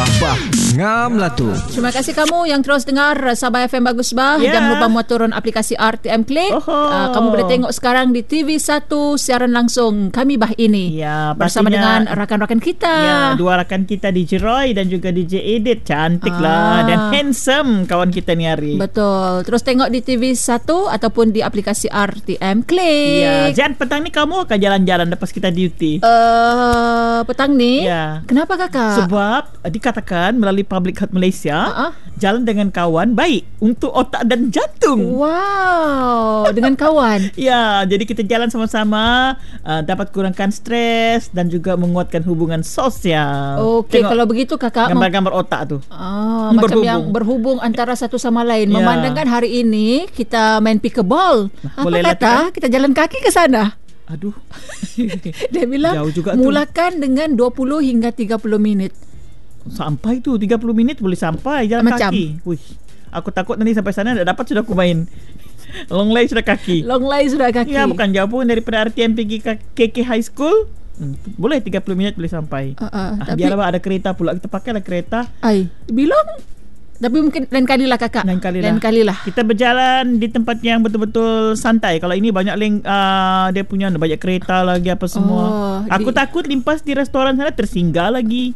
Bah, ngam lah tu. Terima kasih kamu yang terus dengar Sabah FM Bagus Bah. Jangan lupa muat turun aplikasi RTM Click. Kamu boleh tengok sekarang di TV1 siaran langsung Kami Bah ini. Ya, bersama dengan rakan-rakan kita. Ya, dua rakan kita DJ Roy dan juga DJ Edit. Cantik lah dan handsome kawan kita ni hari. Betul. Terus tengok di TV1 ataupun di aplikasi RTM Click. Ya, Jan, petang ni kamu akan jalan-jalan lepas kita duty. Petang ni? Ya. Kenapa kakak? Sebab dikatakan melalui Public Health Malaysia, jalan dengan kawan baik untuk otak dan jantung. Wow, dengan kawan. Ya, jadi kita jalan sama-sama, dapat kurangkan stres dan juga menguatkan hubungan sosial. Okey, kalau begitu kakak gambar-gambar otak tu. Macam yang berhubung antara satu sama lain. Ya. Memandangkan hari ini kita main pickleball. Apa kata kita jalan kaki ke sana? Aduh. Dia bilang mulakan dengan 20 hingga 30 minit. Sampai tu 30 minit boleh sampai jalan kaki. Wih, aku takut nanti sampai sana tak dapat sudah aku main. Long lay sudah kaki. Ya, bukan jauh pun daripada RTM pergi ke KK High School. Boleh 30 minit boleh sampai. Biarlah ada kereta pula, kita pakailah kereta. Bilang tapi mungkin lain kali lah kakak. Lain kali lah. Kita berjalan di tempat yang betul-betul santai. Kalau ini banyak dia punya banyak kereta lagi apa semua. Aku takut limpas di restoran sana tersinggah lagi.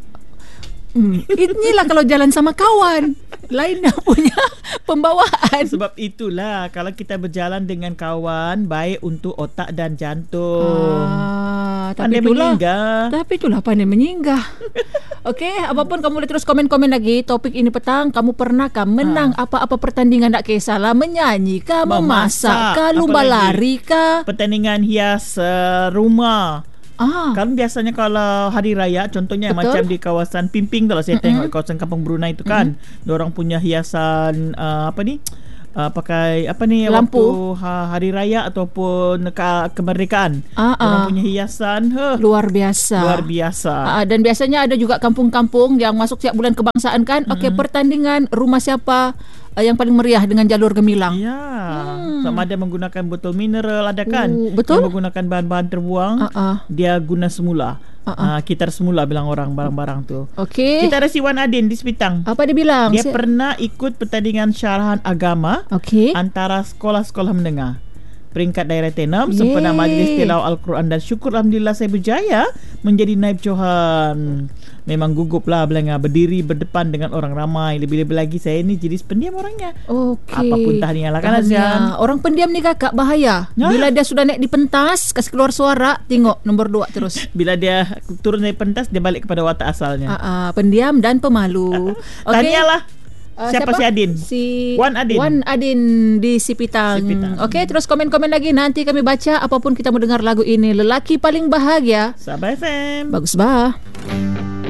Inilah kalau jalan sama kawan, lain dah punya pembawaan. Sebab itulah kalau kita berjalan dengan kawan baik untuk otak dan jantung. Pandai menyinggah. Tapi itulah pandai menyinggah. Okey, apapun kamu boleh terus komen-komen lagi. Topik ini petang, kamu pernahkah menang apa-apa pertandingan, tak kisahlah menyanyi kah, memasak kah, lumba lari kah, pertandingan hias rumah. Kan biasanya kalau hari raya contohnya macam di kawasan Pimping tu lah saya tengok kawasan Kampung Brunei tu kan, diorang punya hiasan pakai lampu waktu hari raya ataupun kemerdekaan. Diorang punya hiasan luar biasa. Dan biasanya ada juga kampung-kampung yang masuk siap bulan kebangsaan kan. Okey, pertandingan rumah siapa yang paling meriah dengan jalur gemilang. Ya. Sama ada menggunakan botol mineral ada kan. Betul. Yang menggunakan bahan-bahan terbuang. Dia guna semula. Kitar semula bilang orang barang-barang tu. Okey. Kita ada si Wan Adin di Sepitang. Apa dia bilang? Dia pernah ikut pertandingan syarahan agama antara sekolah-sekolah menengah. Peringkat daerah Tenom sempena majlis tilawah Al-Quran dan syukur alhamdulillah saya berjaya menjadi naib Johan. Memang gugup lah Belanga berdiri berdepan dengan orang ramai. Lebih-lebih lagi saya ni jenis pendiam orangnya. Apapun tahniah lah kan Azian. Orang pendiam ni kakak bahaya. Bila dia sudah naik di pentas, kasih keluar suara, tengok nombor 2 terus. Bila dia turun dari pentas, dia balik kepada watak asalnya. Pendiam dan pemalu. Tahniah lah. Siapa si Adin? Wan Adin di Sepitang. Okey, terus komen-komen lagi. Nanti kami baca apapun kita mau dengar lagu ini. Lelaki paling bahagia Sabah FM Bagus Bah.